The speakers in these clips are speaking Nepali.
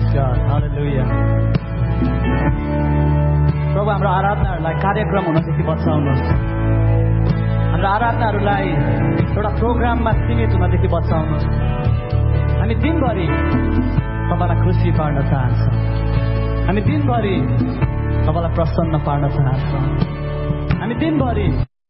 Praise God. Hallelujah. प्रभु हाम्रो आराधनाहरूलाई कार्यक्रम हुनदेखि बचाउनुहोस्. हाम्रो आराधनाहरूलाई एउटा प्रोग्राममा सीमित हुनदेखि बचाउनुहोस्. हामी दिनभरि तपाईँलाई खुसी पार्न चाहन्छौँ. हामी दिनभरि तपाईँलाई प्रसन्न पार्न चाहन्छौँ. हामी दिनभरि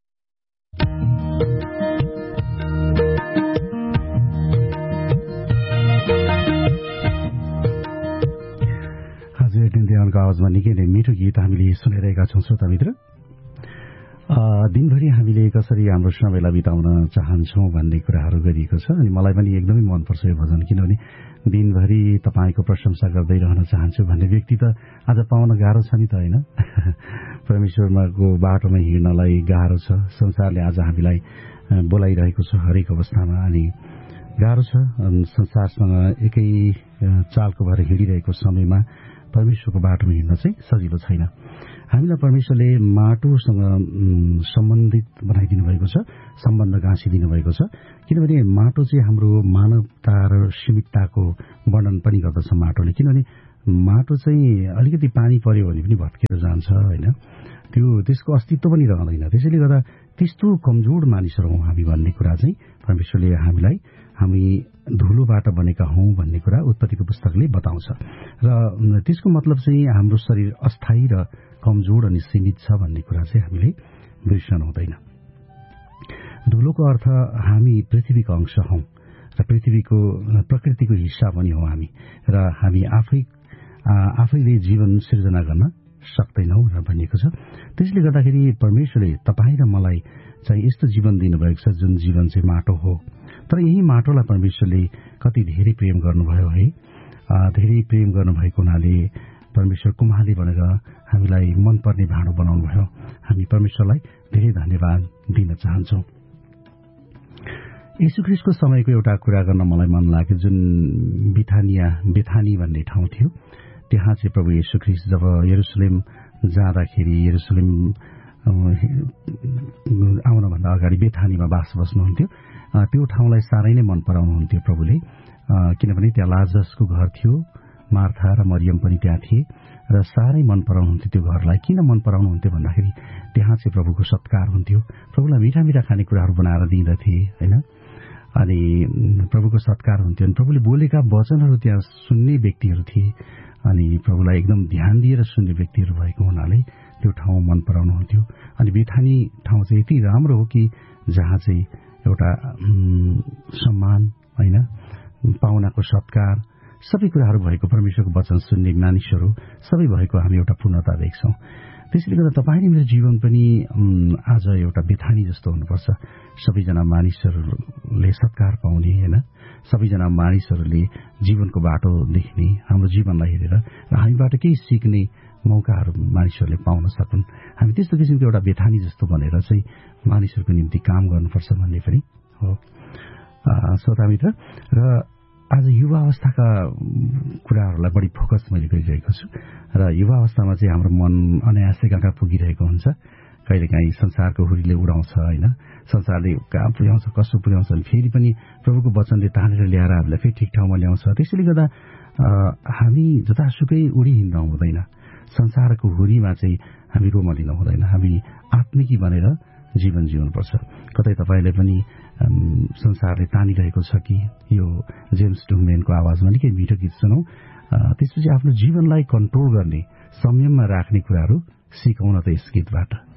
देवनको आवाजमा निकै नै मिठो गीत हामीले सुनिरहेका छौँ श्रोता मित्र. दिनभरि हामीले कसरी हाम्रो समयलाई बिताउन चाहन्छौँ भन्ने कुराहरू गरिएको छ अनि मलाई पनि एकदमै मनपर्छ यो भजन. किनभने दिनभरि तपाईँको प्रशंसा गर्दै रहन चाहन्छु भन्ने व्यक्ति त आज पाउन गाह्रो छ नि त, होइन? परमेश्वरको बाटोमा हिँड्नलाई गाह्रो छ. संसारले आज हामीलाई बोलाइरहेको छ हरेक अवस्थामा अनि गाह्रो छ. संसारसँग एकै चालको भएर हिँडिरहेको समयमा परमेश्वरको बाटोमा हिँड्न चाहिँ सजिलो छैन. हामीलाई परमेश्वरले माटोसँग सम्बन्धित बनाइदिनु भएको छ, सम्बन्ध गाँसिदिनु भएको छ. किनभने माटो चाहिँ हाम्रो मानवता र सीमितताको वर्णन पनि गर्दछ माटोले. किनभने माटो चाहिँ अलिकति पानी पर्यो भने पनि भत्केर जान्छ, होइन? त्यसको अस्तित्व पनि रहँदैन. त्यसैले गर्दा त्यस्तो कमजोर मानिसहरू हौँ हामी भन्ने कुरा चाहिँ परमेश्वरले हामीलाई हामी धुलोबाट बनेका हौँ भन्ने कुरा उत्पत्तिको पुस्तकले बताउँछ. र त्यसको मतलब चाहिँ हाम्रो शरीर अस्थायी र कमजोर अनि सीमित छ भन्ने कुरा चाहिँ हामीले बिर्सन हुँदैन. धुलोको अर्थ हामी पृथ्वीको अंश हौँ र पृथ्वीको प्रकृतिको हिस्सा पनि हौँ हामी. र हामी आफैले जीवन सिर्जना गर्न सक्दैनौँ र भनिएको छ. त्यसले गर्दाखेरि परमेश्वरले तपाईँ र मलाई चाहिँ यस्तो जीवन दिनुभएको छ जुन जीवन चाहिँ माटो हो. तर यही माटोलाई परमेश्वरले कति धेरै प्रेम गर्नुभयो है. धेरै प्रेम गर्नुभएको हुनाले परमेश्वर कुम्हाले भनेर हामीलाई मनपर्ने भाँडो बनाउनु भयो. हामी परमेश्वरलाई धेरै धन्यवाद दिन चाहन्छौँ. येशूख्रीष्टको समयको एउटा कुरा गर्न मलाई मन लाग्यो. जुन बेथानी भन्ने ठाउँ थियो, त्यहाँ चाहिँ प्रभु येशूख्रीष्ट जब यरुसलेम जाँदाखेरि यरुसलेम आउनभन्दा अगाडि बेथानीमा बास बस्नुहुन्थ्यो. त्यो ठाउँलाई साह्रै नै मन पराउनुहुन्थ्यो प्रभुले. किनभने त्यहाँ लाजरसको घर थियो, मार्था र मरियम पनि त्यहाँ थिए र साह्रै मन पराउनुहुन्थ्यो त्यो घरलाई. किन मन पराउनुहुन्थ्यो भन्दाखेरि त्यहाँ चाहिँ प्रभुको सत्कार हुन्थ्यो. प्रभुलाई मिठा मिठा खानेकुराहरू बनाएर दिँदथे, होइन? अनि प्रभुको सत्कार हुन्थ्यो. अनि प्रभुले बोलेका वचनहरू त्यहाँ सुन्ने व्यक्तिहरू थिए अनि प्रभुलाई एकदम ध्यान दिएर सुन्ने व्यक्तिहरू भएको हुनाले त्यो ठाउँ मन पराउनुहुन्थ्यो. अनि बेथानी ठाउँ चाहिँ यति राम्रो हो कि जहाँ चाहिँ एउटा सम्मान, होइन, पाहुनाको सत्कार, सबै कुराहरू भएको, परमेश्वरको वचन सुन्ने मानिसहरू सबै भएको हामी एउटा पूर्णता देख्छौँ. त्यसैले गर्दा तपाईँले मेरो जीवन पनि आज एउटा बेथानी जस्तो हुनुपर्छ. सबैजना मानिसहरूले सत्कार पाउने, होइन, सबैजना मानिसहरूले जीवनको बाटो देख्ने, हाम्रो जीवनलाई हेरेर र हामीबाट केही सिक्ने मौकाहरू मानिसहरूले पाउन सकुन्. हामी त्यस्तो किसिमको एउटा बेथानी जस्तो भनेर चाहिँ मानिसहरूको निम्ति काम गर्नुपर्छ भन्ने पनि हो श्रोता मित्र. र आज युवा अवस्थाका कुराहरूलाई बढी फोकस मैले गरिरहेको छु. र युवा अवस्थामा चाहिँ हाम्रो मन अनायासै कहाँ पुगिरहेको हुन्छ. कहिलेकाहीँ संसारको हुरीले उडाउँछ, होइन, संसारले कहाँ पुर्याउँछ, कसो पुर्याउँछ, फेरि पनि प्रभुको वचनले तानेर ल्याएर हामीलाई फेरि ठिक ठाउँमा ल्याउँछ. त्यसैले गर्दा हामी जतासुकै उडी हिँड्न हुँदैन. संसारको हुरीमा चाहिँ हामी रोमलिन हुँदैन. हामी आत्मिकी बनेर जीवन जिउनुपर्छ. कतै तपाईँले पनि संसारले तानिरहेको छ कि यो जेम्स डुङमेनको आवाजमा निकै मिठो गीत सुनौ. त्यसपछि आफ्नो जीवनलाई कन्ट्रोल गर्ने, संयममा राख्ने कुराहरू सिकौन त यस गीतबाट.